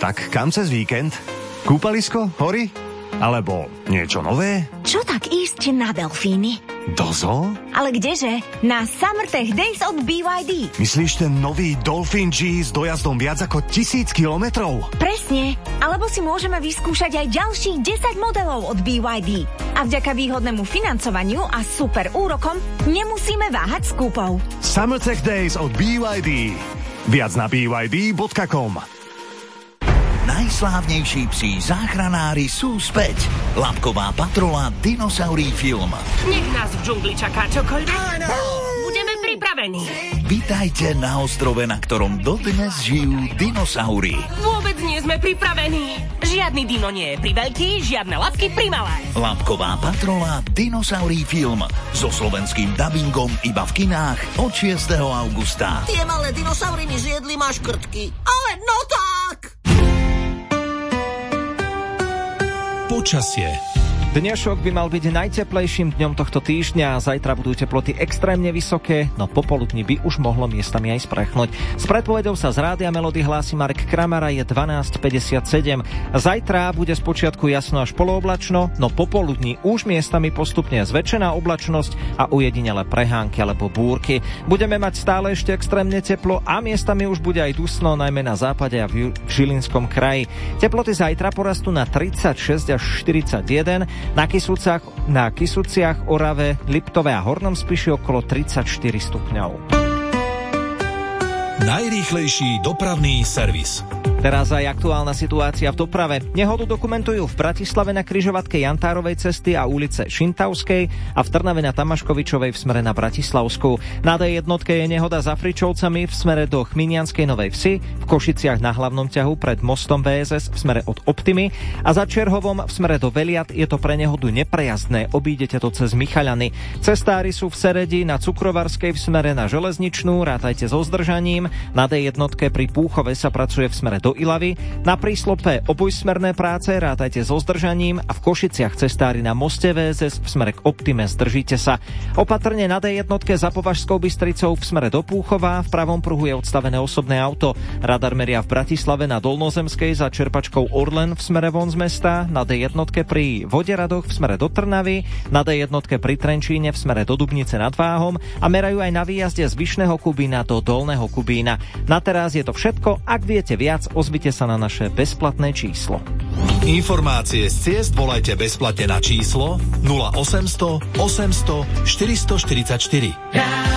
Tak kam cez víkend? Kúpalisko? Hory? Alebo niečo nové? Čo tak ísť na delfíny? Do zoo? Ale kdeže? Na Summertech Days od BYD. Myslíš ten nový Dolphin G s dojazdom viac ako 1000 kilometrov? Presne. Alebo si môžeme vyskúšať aj ďalších 10 modelov od BYD. A vďaka výhodnému financovaniu a super úrokom nemusíme váhať s kúpou. Summertech Days od BYD. Viac na byd.com. Najslávnejší psí záchranári sú späť. Labková patrola Dinosaurý film. Nech nás v džungli čaká čokoľvek. Áno. Budeme pripravení. Vítajte na ostrove, na ktorom dodnes žijú dinosaury. Vôbec nie sme pripravení. Žiadny dino nie je priveľký, žiadne labky primalé. Labková patrola Dinosaurý film so slovenským dabingom iba v kinách od 6. augusta. Tie malé dinosaury mi zjedli maškrtky. Ale no tak! Počasie. Dnešok by mal byť najteplejším dňom tohto týždňa a zajtra budú teploty extrémne vysoké, no popoludní by už mohlo miestami aj sprchnúť. S predpovedou sa z Rádia Melody hlási Marek Kramara, je 12:57. Zajtra bude spočiatku jasno až polooblačno, no popoludní už miestami postupne zväčšená oblačnosť a ujedinele prehánky alebo búrky. Budeme mať stále ešte extrémne teplo a miestami už bude aj dusno, najmä na západe a v Žilinskom kraji. Teploty zajtra porastú na 36 až 41, na Kysuciach, Orave, Liptove a Hornom Spiši okolo 34 stupňov. Najrýchlejší dopravný servis. Teraz aj aktuálna situácia v doprave. Nehodu dokumentujú v Bratislave na križovatke Jantárovej cesty a ulice Šintavskej a v Trnave na Tamaškovičovej v smere na Bratislavskú. Na D1 je nehoda s Afričovcami v smere do Chminianskej Novej Vsi, v Košiciach na hlavnom ťahu pred mostom VSS v smere od Optimy a za Čerhovom v smere do Veliat je to pre nehodu neprejazdné, obídete to cez Michaľany. Cestári sú v Seredi na Cukrovarskej v smere na Železničnú, rátajte so zdržaním. Na D1 pri Púchove sa pracuje v smere do Ilavy, na Príslope obojsmerné práce, rátajte so zdržaním a v Košiciach cestári na moste VSS v smere k Optime, zdržíte sa. Opatrne na D1 za Považskou Bystricou v smere do Púchova, v pravom pruhu je odstavené osobné auto. Radar meria v Bratislave na Dolnozemskej za čerpačkou Orlen v smere von z mesta, na D1 pri Voderadoch v smere do Trnavy, na D1 pri Trenčíne v smere do Dubnice nad Váhom a merajú aj na výjazde z Vyšného Kubína do Dolného Kubína. Na teraz je to všetko, ak viete viac, ozvite sa na naše bezplatné číslo. Informácie z ciest volajte bezplatne na číslo 0800 800 444.